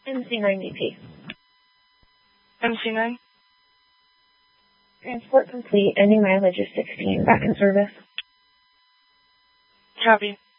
MC9DP. MC9. Transport complete. Ending mileage is 16. Back in service. Copy.